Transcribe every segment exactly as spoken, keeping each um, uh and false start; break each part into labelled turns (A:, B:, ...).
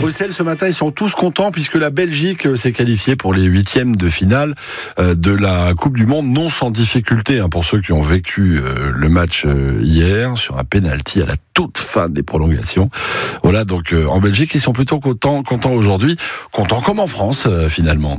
A: Bruxelles, ce matin, ils sont tous contents puisque la Belgique s'est qualifiée pour les huitièmes de finale de la Coupe du Monde, non sans difficulté, hein, pour ceux qui ont vécu le match hier sur un penalty à la toute fin des prolongations. Voilà, donc en Belgique, ils sont plutôt contents, contents aujourd'hui, contents comme en France finalement.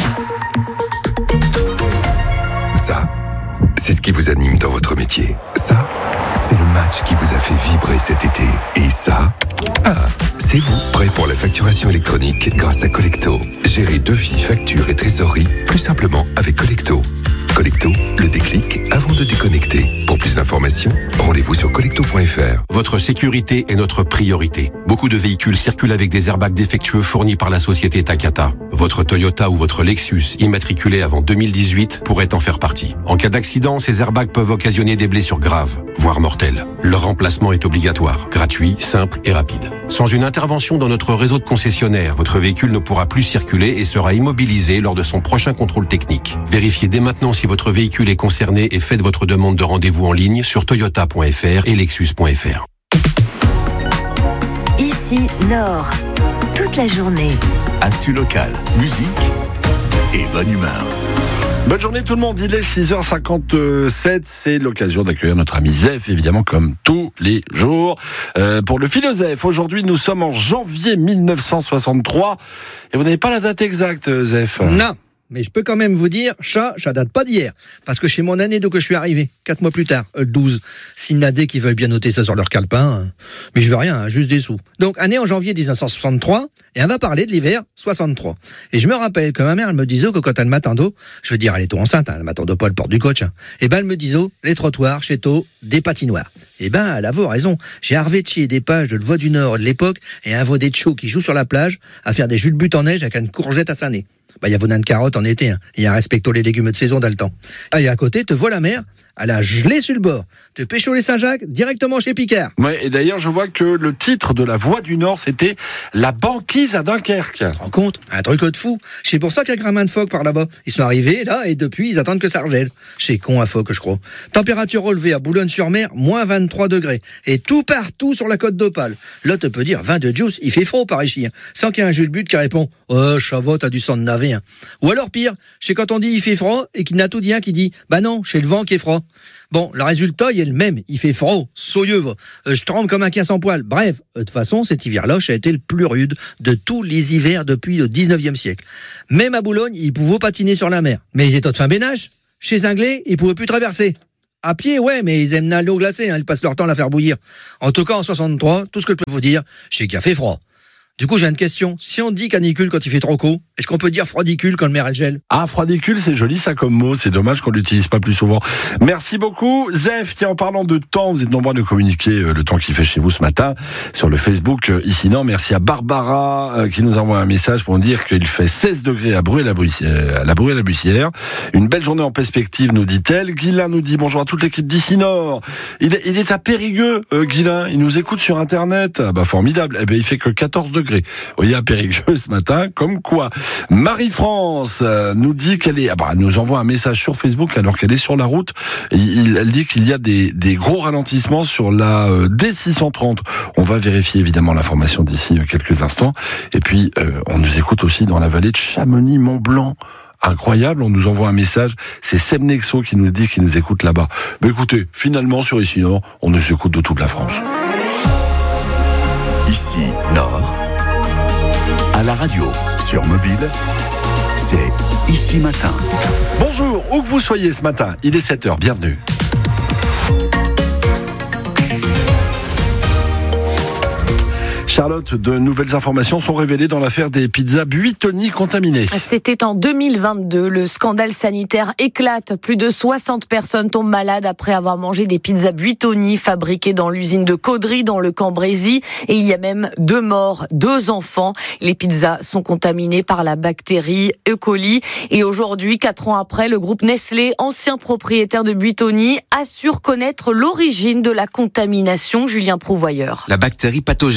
B: Ça, c'est ce qui vous anime dans votre métier. Ça, c'est le match qui vous a fait vibrer cet été. Et ça, ah, c'est vous, prêt pour la facturation électronique grâce à Collecto. Gérez devis, factures et trésorerie plus simplement avec Collecto. Collecto, le déclic avant de déconnecter. Pour plus d'informations, rendez-vous sur collecto point f r.
C: Votre sécurité est notre priorité. Beaucoup de véhicules circulent avec des airbags défectueux fournis par la société Takata. Votre Toyota ou votre Lexus, immatriculé avant deux mille dix-huit, pourrait en faire partie. En cas d'accident, ces airbags peuvent occasionner des blessures graves, voire mortelles. Leur remplacement est obligatoire, gratuit, simple et rapide. Sans une intervention dans notre réseau de concessionnaires, votre véhicule ne pourra plus circuler et sera immobilisé lors de son prochain contrôle technique. Vérifiez dès maintenant si votre véhicule est concerné et faites votre demande de rendez-vous en ligne sur toyota point f r et lexus point f r.
D: Ici, Nord. Toute la journée.
E: Actu local, musique et bonne humeur.
A: Bonne journée tout le monde, il est six heures cinquante-sept, c'est l'occasion d'accueillir notre ami Zef, évidemment comme tous les jours. Euh, pour le Philosophe, aujourd'hui nous sommes en janvier mille neuf cent soixante-trois, et vous n'avez pas la date exacte, Zef?
F: Non, mais je peux quand même vous dire, ça, ça date pas d'hier, parce que c'est mon année d'où que je suis arrivé, quatre mois plus tard, le douze. Sinadé qui veulent bien noter ça sur leur calepin, hein. Mais je veux rien, hein, juste des sous. Donc, année en janvier dix-neuf cent soixante-trois, et on va parler de l'hiver soixante-trois. Et je me rappelle que ma mère, elle me disait que quand elle m'attendait, je veux dire, elle était enceinte, hein, elle m'attendait pas à la porte du coach, hein, et ben elle me disait, les trottoirs, chez tôt, des patinoires. Et ben, elle avait raison. J'ai arvétié des pages de Le Voix du Nord de l'époque, et un veau des chou qui joue sur la plage, à faire des jus de but en neige avec une courgette à sa nez. Bah, il y a Vonin de carottes en été, hein. Il y a un respecto les légumes de saison dans le temps. Ah, et à côté, te vois la mer, elle a gelé sur le bord. Te pécho les Saint-Jacques, directement chez Picard.
A: Ouais, et d'ailleurs, je vois que le titre de La Voix du Nord, c'était La banquise à Dunkerque.
F: Tu te rends compte? Un truc de fou. C'est pour ça qu'il y a gramin de phoques par là-bas. Ils sont arrivés, là, et depuis, ils attendent que ça regèle. C'est con à phoque, je crois. Température relevée à Boulogne-sur-Mer, moins vingt-trois degrés. Et tout partout sur la côte d'Opale. Là, tu peux dire, vingt de juice, il fait froid par ici, hein. Sans qu'il y ait un jus de but qui répond, oh, chavot, t'as du sang de navet, hein. Ou alors pire, c'est quand on dit il fait froid et qu'il n'y a tout dit un qui dit bah non, c'est le vent qui est froid. Bon, le résultat il est le même, il fait froid, soyeux, euh, je tremble comme un chien sans poil. Bref, de toute façon, cet hiver-là, ça a été le plus rude de tous les hivers depuis le dix-neuvième siècle. Même à Boulogne, ils pouvaient patiner sur la mer. Mais ils étaient de fin bénage. Chez les Anglais, ils pouvaient plus traverser. À pied, ouais, mais ils aiment l'eau glacée, hein, ils passent leur temps à la faire bouillir. En tout cas, en soixante-trois, tout ce que je peux vous dire, c'est qu'il a fait froid. Du coup, j'ai une question. Si on dit canicule quand il fait trop chaud, est-ce qu'on peut dire froidicule quand le mer elle gèle?
A: Ah, froidicule, c'est joli ça comme mot. C'est dommage qu'on l'utilise pas plus souvent. Merci beaucoup, Zef. Tiens, en parlant de temps, vous êtes nombreux à nous communiquer euh, le temps qu'il fait chez vous ce matin sur le Facebook euh, ici non. Merci à Barbara euh, qui nous envoie un message pour nous dire qu'il fait seize degrés à Bruay-la-Bussière. À la Bruay-la-Bussière. Une belle journée en perspective, nous dit-elle. Guilain nous dit bonjour à toute l'équipe d'ici Nord. Il est, il est à Périgueux, euh, Guilain. Il nous écoute sur Internet. Ah bah formidable. Eh ben il fait que quatorze degrés. Vous voyez à Périgueux ce matin, comme quoi. Marie-France euh, nous dit qu'elle est, ah bah, nous envoie un message sur Facebook alors qu'elle est sur la route. Et il, elle dit qu'il y a des, des gros ralentissements sur la euh, D six cent trente. On va vérifier évidemment l'information d'ici euh, quelques instants. Et puis, euh, on nous écoute aussi dans la vallée de Chamonix-Mont-Blanc. Incroyable, on nous envoie un message, c'est Seb Nexo qui nous dit qu'il nous écoute là-bas. Mais écoutez, finalement sur Ici Nord, on nous écoute de toute la France.
E: Ici Nord, à la radio, sur mobile, c'est Ici Matin.
A: Bonjour, où que vous soyez ce matin, il est sept heures, bienvenue. Charlotte, de nouvelles informations sont révélées dans l'affaire des pizzas Buitoni contaminées.
G: C'était en deux mille vingt-deux. Le scandale sanitaire éclate. Plus de soixante personnes tombent malades après avoir mangé des pizzas Buitoni fabriquées dans l'usine de Caudry, dans le Cambrésis. Et il y a même deux morts, deux enfants. Les pizzas sont contaminées par la bactérie E. coli. Et aujourd'hui, quatre ans après, le groupe Nestlé, ancien propriétaire de Buitoni, assure connaître l'origine de la contamination. Julien Prouvoyeur.
H: La bactérie pathogène, appelée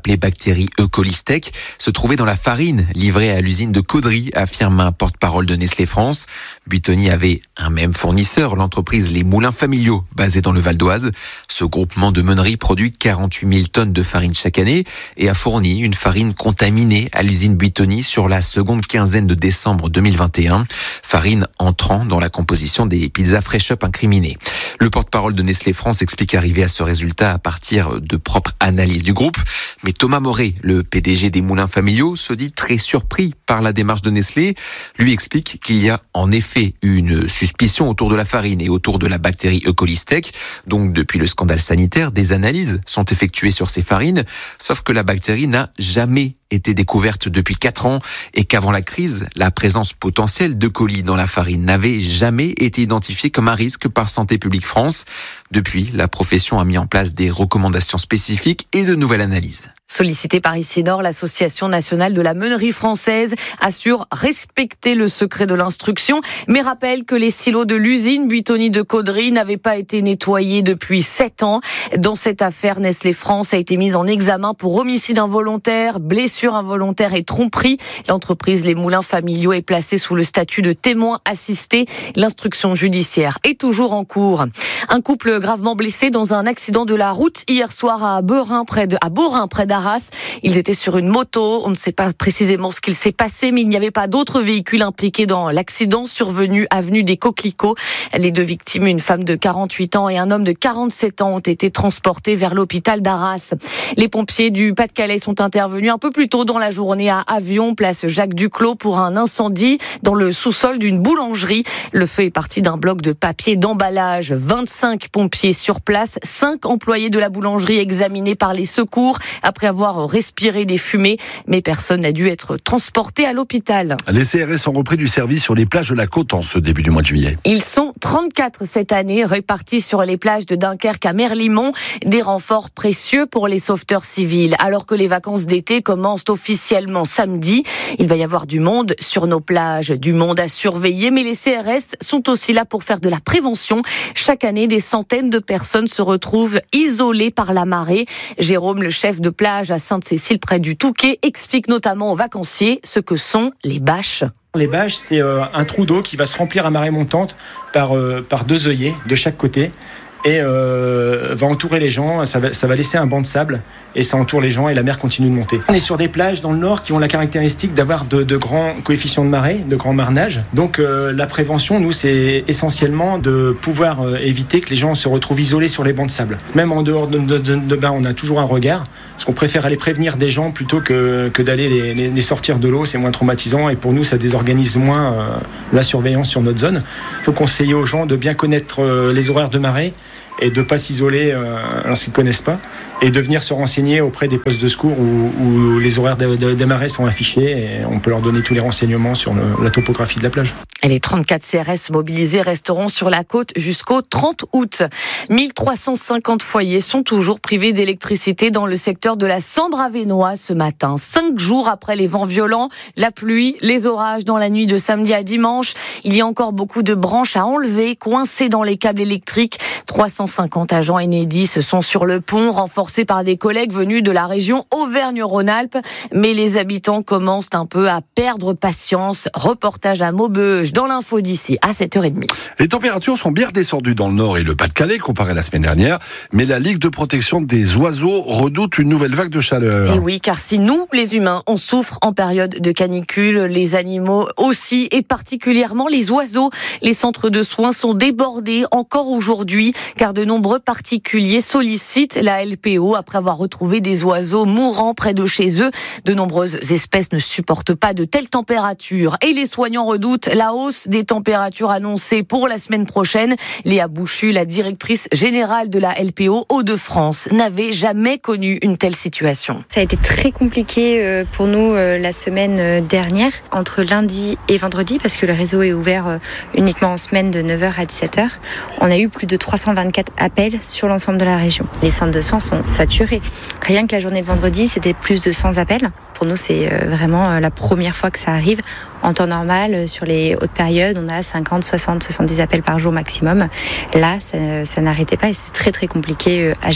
H: appelée bactérie E. coli-stech, se trouvait dans la farine livrée à l'usine de Caudry, affirme un porte-parole de Nestlé France. Buitoni avait un même fournisseur, l'entreprise Les Moulins Familiaux, basée dans le Val d'Oise. Ce groupement de meuneries produit quarante-huit mille tonnes de farine chaque année et a fourni une farine contaminée à l'usine Buitoni sur la seconde quinzaine de décembre deux mille vingt et un. Farine entrant dans la composition des pizzas Fresh Up incriminées. Le porte-parole de Nestlé France explique arriver à ce résultat à partir de propres analyses du groupe. Mais Thomas Moret, le P D G des Moulins Familiaux, se dit très surpris par la démarche de Nestlé. Lui explique qu'il y a en effet une suspicion autour de la farine et autour de la bactérie E. coli-stech. Donc depuis le scandale sanitaire, des analyses sont effectuées sur ces farines. Sauf que la bactérie n'a jamais été découverte depuis quatre ans et qu'avant la crise, la présence potentielle de colis dans la farine n'avait jamais été identifiée comme un risque par Santé publique France. Depuis, la profession a mis en place des recommandations spécifiques et de nouvelles analyses.
G: Sollicitée par Isinor, l'Association nationale de la meunerie française assure respecter le secret de l'instruction, mais rappelle que les silos de l'usine Buitoni de Caudry n'avaient pas été nettoyés depuis sept ans. Dans cette affaire, Nestlé France a été mise en examen pour homicide involontaire, blessure involontaire et tromperie. L'entreprise Les Moulins Familiaux est placée sous le statut de témoin assisté. L'instruction judiciaire est toujours en cours. Un couple gravement blessé dans un accident de la route hier soir à Beaurain, près de, à Beaurain, près d'Arras. Ils étaient sur une moto. On ne sait pas précisément ce qu'il s'est passé, mais il n'y avait pas d'autres véhicules impliqués dans l'accident survenu avenue des Coquelicots. Les deux victimes, une femme de quarante-huit ans et un homme de quarante-sept ans, ont été transportés vers l'hôpital d'Arras. Les pompiers du Pas-de-Calais sont intervenus un peu plus tôt dans la journée à Avion, place Jacques Duclos, pour un incendie dans le sous-sol d'une boulangerie. Le feu est parti d'un bloc de papier d'emballage. vingt-cinq pompiers sur place, cinq employés de la boulangerie examinés par les secours après avoir respiré des fumées, mais personne n'a dû être transporté à l'hôpital.
A: Les C R S ont repris du service sur les plages de la côte en ce début du mois de juillet.
G: Ils sont trente-quatre cette année, répartis sur les plages de Dunkerque à Merlimont, des renforts précieux pour les sauveteurs civils. Alors que les vacances d'été commencent officiellement samedi, il va y avoir du monde sur nos plages, du monde à surveiller, mais les C R S sont aussi là pour faire de la prévention. Chaque année, des centaines de personnes se retrouvent isolées par la marée. Jérôme, le chef de plage à Sainte-Cécile près du Touquet, explique notamment aux vacanciers ce que sont les bâches.
I: Les bâches, c'est euh, un trou d'eau qui va se remplir à marée montante par, euh, par deux œillets de chaque côté et euh, va entourer les gens. Ça va, ça va laisser un banc de sable et ça entoure les gens et la mer continue de monter. On est sur des plages dans le nord qui ont la caractéristique d'avoir de, de grands coefficients de marée, de grands marnages. Donc euh, la prévention, nous, c'est essentiellement de pouvoir euh, éviter que les gens se retrouvent isolés sur les bancs de sable. Même en dehors de, de, de, de bain, on a toujours un regard, parce qu'on préfère aller prévenir des gens plutôt que, que d'aller les, les, les sortir de l'eau. C'est moins traumatisant et pour nous, ça désorganise moins euh, la surveillance sur notre zone. Il faut conseiller aux gens de bien connaître euh, les horaires de marée et de ne pas s'isoler euh, lorsqu'ils ne connaissent pas, et de venir se renseigner auprès des postes de secours où, où les horaires de, de, des marées sont affichés et on peut leur donner tous les renseignements sur le, la topographie de la plage.
G: Et les trente-quatre C R S mobilisés resteront sur la côte jusqu'au trente août. mille trois cent cinquante foyers sont toujours privés d'électricité dans le secteur de la Sambre-Avesnois ce matin. Cinq jours après les vents violents, la pluie, les orages dans la nuit de samedi à dimanche, il y a encore beaucoup de branches à enlever, coincées dans les câbles électriques. trois cent cinquante agents Enedis sont sur le pont, renforcés par des collègues venus de la région Auvergne-Rhône-Alpes. Mais les habitants commencent un peu à perdre patience. Reportage à Maubeuge dans l'info d'ici à sept heures trente.
A: Les températures sont bien descendues dans le Nord et le Pas-de-Calais comparé à la semaine dernière, mais la Ligue de protection des oiseaux redoute une nouvelle vague de chaleur.
G: Et oui, car si nous, les humains, on souffre en période de canicule, les animaux aussi, et particulièrement les oiseaux. Les centres de soins sont débordés encore aujourd'hui, car de nombreux particuliers sollicitent la L P O après avoir retrouvé des oiseaux mourants près de chez eux. De nombreuses espèces ne supportent pas de telles températures et les soignants redoutent la hausse des températures annoncées pour la semaine prochaine. Léa Bouchu, la directrice générale de la L P O Hauts-de-France, n'avait jamais connu une telle situation.
J: Ça a été très compliqué pour nous la semaine dernière, entre lundi et vendredi, parce que le réseau est ouvert uniquement en semaine de neuf heures à dix-sept heures. On a eu plus de trois cent vingt-quatre appels sur l'ensemble de la région. Les centres de soins sont saturés. Rien que la journée de vendredi, c'était plus de cent appels. Pour nous, c'est vraiment la première fois que ça arrive. En temps normal, sur les hautes périodes, on a cinquante, soixante, soixante-dix appels par jour maximum. Là, ça, ça n'arrêtait pas et c'est très très compliqué à gérer.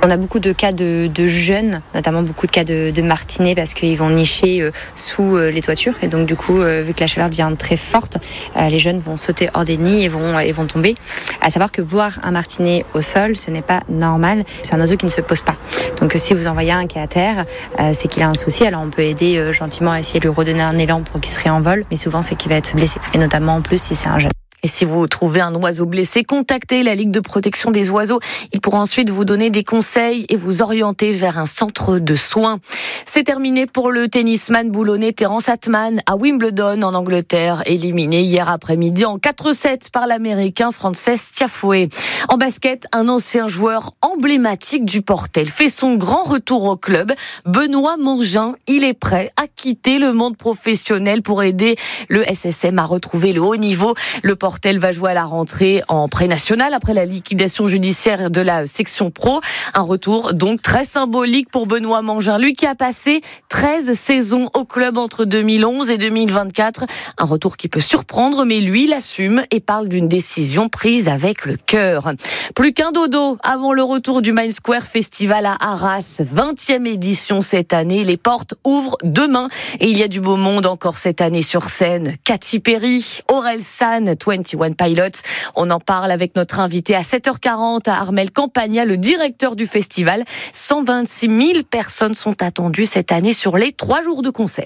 J: On a beaucoup de cas de, de jeunes, notamment beaucoup de cas de, de martinets parce qu'ils vont nicher euh, sous euh, les toitures et donc du coup, euh, vu que la chaleur devient très forte, euh, les jeunes vont sauter hors des nids et vont, et vont tomber. À savoir que voir un martinet au sol, ce n'est pas normal. C'est un oiseau qui ne se pose pas. Donc si vous envoyez un qui est à terre, euh, c'est qu'il a un souci. Alors on peut aider euh, gentiment à essayer de lui redonner un élan pour qu'il se réenvole, mais souvent c'est qu'il va être blessé. Et notamment en plus si c'est un jeune.
G: Et si vous trouvez un oiseau blessé, contactez la Ligue de protection des oiseaux. Ils pourront ensuite vous donner des conseils et vous orienter vers un centre de soins. C'est terminé pour le tennisman boulonnais Terence Attman à Wimbledon en Angleterre, éliminé hier après-midi en quatre sept par l'Américain Frances Tiafoe. En basket, un ancien joueur emblématique du Portel fait son grand retour au club. Benoît Mangin, il est prêt à quitter le monde professionnel pour aider le S S M à retrouver le haut niveau. Le Portel va jouer à la rentrée en pré-national après la liquidation judiciaire de la section pro. Un retour donc très symbolique pour Benoît Mangin, lui qui a passé treize saisons au club entre deux mille onze et deux mille vingt-quatre. Un retour qui peut surprendre, mais lui l'assume et parle d'une décision prise avec le cœur. Plus qu'un dodo avant le retour du Mind Square Festival à Arras. vingtième édition cette année. Les portes ouvrent demain et il y a du beau monde encore cette année sur scène. Katy Perry, Aurel San, vingt et un Pilots. On en parle avec notre invité à sept heures quarante à Armel Campagna, le directeur du festival. cent vingt-six mille personnes sont attendues cette année sur les trois jours de concert.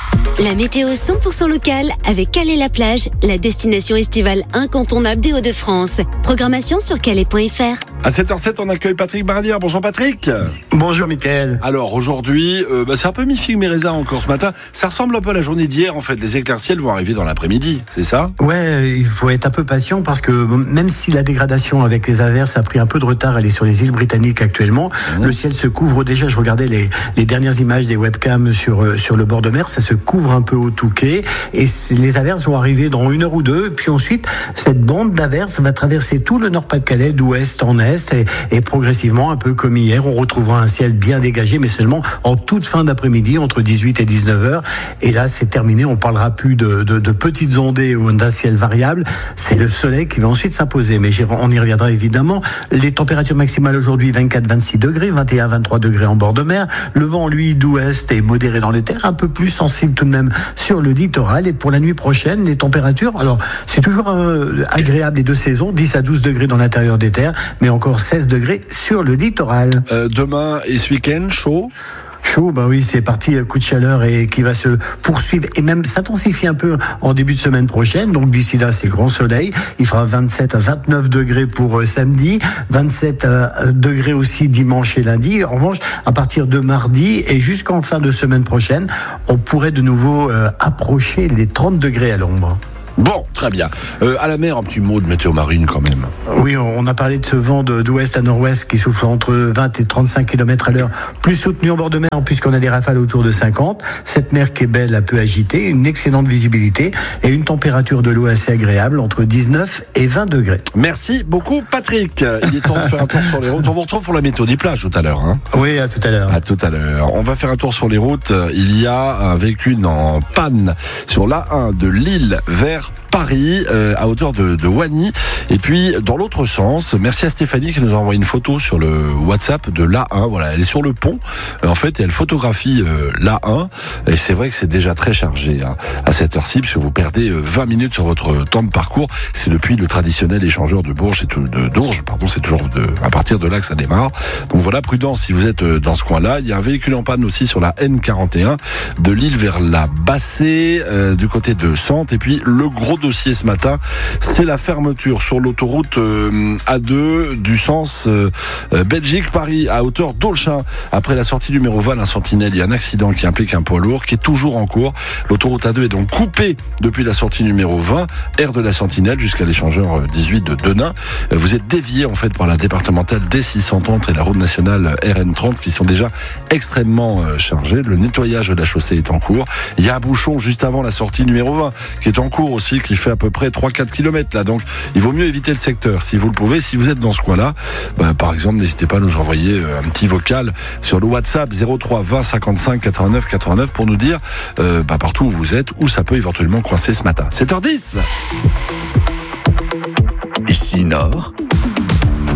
K: La météo cent pour cent locale avec Calais-la-Plage, la destination estivale incontournable des Hauts-de-France. Programmation sur calais point f r.
A: À sept heures sept, on accueille Patrick Barlière. Bonjour Patrick.
L: Bonjour Mickaël.
A: Alors aujourd'hui, euh, bah, c'est un peu mi-figue mi-raisin encore ce matin. Ça ressemble un peu à la journée d'hier en fait. Les éclaircies vont arriver dans l'après-midi, c'est ça ?
L: Ouais, il faut être un peu patient parce que même si la dégradation avec les averses a pris un peu de retard, elle est sur les îles britanniques actuellement. Mmh. Le ciel se couvre déjà. Je regardais les, les dernières images des webcams sur, sur le bord de mer. Ça se couvre un peu au Touquet et les averses vont arriver dans une heure ou deux. Puis ensuite, cette bande d'averses va traverser tout le Nord-Pas-de-Calais d'ouest en est et, et progressivement, un peu comme hier, on retrouvera un ciel bien dégagé, mais seulement en toute fin d'après-midi, entre dix-huit et dix-neuf heures. Et là, c'est terminé. On parlera plus de, de, de petites ondées ou d'un ciel variable. C'est le soleil qui va ensuite s'imposer. Mais on y reviendra évidemment. Les températures maximales aujourd'hui, vingt-quatre à vingt-six degrés, vingt et un à vingt-trois degrés en bord de mer. Le vent, lui, d'ouest est modéré dans les terres, un peu plus sensible tout de même sur le littoral. Et pour la nuit prochaine, les températures, alors c'est toujours euh, agréable les deux saisons, dix à douze degrés dans l'intérieur des terres, mais encore seize degrés sur le littoral.
A: Euh, demain et ce week-end, chaud ?
L: Chaud, bah oui, c'est parti, coup de chaleur et qui va se poursuivre et même s'intensifier un peu en début de semaine prochaine. Donc d'ici là, c'est grand soleil. Il fera vingt-sept à vingt-neuf degrés pour euh, samedi, vingt-sept euh, degrés aussi dimanche et lundi. En revanche, à partir de mardi et jusqu'en fin de semaine prochaine, on pourrait de nouveau euh, approcher les trente degrés à l'ombre.
A: Bon, très bien. Euh, à la mer, un petit mot de météo marine quand même.
L: Oui, on a parlé de ce vent de, d'ouest à nord-ouest qui souffle entre vingt et trente-cinq kilomètres à l'heure, plus soutenu en bord de mer puisqu'on a des rafales autour de cinquante. Cette mer qui est belle, un peu agitée, une excellente visibilité et une température de l'eau assez agréable entre dix-neuf et vingt degrés.
A: Merci beaucoup Patrick. Il est temps de faire un tour sur les routes. On vous retrouve pour la météo des plages tout à l'heure. Hein.
L: Oui, à tout à l'heure.
A: À tout à l'heure. On va faire un tour sur les routes. Il y a un véhicule en panne sur l'A un de Lille vers Paris, euh, à hauteur de, de Wany. Et puis, dans l'autre sens, merci à Stéphanie qui nous a envoyé une photo sur le WhatsApp de l'A un. Voilà, elle est sur le pont, euh, en fait, et elle photographie euh, l'A un. Et c'est vrai que c'est déjà très chargé hein, à cette heure-ci, parce que vous perdez euh, vingt minutes sur votre temps de parcours. C'est depuis le traditionnel échangeur de Bourges, c'est tout, de d'Ourges, pardon, c'est toujours de, à partir de là que ça démarre. Donc voilà, prudence si vous êtes euh, dans ce coin-là. Il y a un véhicule en panne aussi sur la N quarante et un de Lille vers la Bassée, euh, du côté de Sante. Et puis, le gros dossier ce matin, c'est la fermeture sur l'autoroute euh, A deux du sens euh, Belgique-Paris à hauteur d'Aulchin. Après la sortie numéro vingt, la Sentinelle, il y a un accident qui implique un poids lourd qui est toujours en cours. L'autoroute A deux est donc coupée depuis la sortie numéro vingt, aire de la Sentinelle jusqu'à l'échangeur dix-huit de Denain. Vous êtes dévié en fait par la départementale D six cent trente et la route nationale R N trente qui sont déjà extrêmement chargées. Le nettoyage de la chaussée est en cours. Il y a un bouchon juste avant la sortie numéro vingt qui est en cours aussi, qui fait à peu près trois à quatre kilomètres là. Donc il vaut mieux éviter le secteur si vous le pouvez. Si vous êtes dans ce coin-là, bah, par exemple, n'hésitez pas à nous envoyer un petit vocal sur le WhatsApp zéro trois vingt cinquante-cinq quatre-vingt-neuf quatre-vingt-neuf pour nous dire euh, bah, partout où vous êtes, où ça peut éventuellement coincer ce matin. sept heures dix.
E: Ici Nord,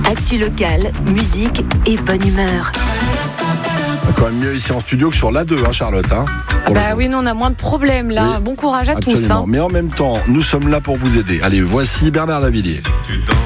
D: Actu locale, musique et bonne humeur.
A: Quand même mieux ici en studio que sur l'A deux, hein, Charlotte. Hein,
G: bah oui, nous on a moins de problèmes là. Oui, bon courage à
A: absolument.
G: tous. Hein.
A: Mais en même temps, nous sommes là pour vous aider. Allez, voici Bernard Lavilliers.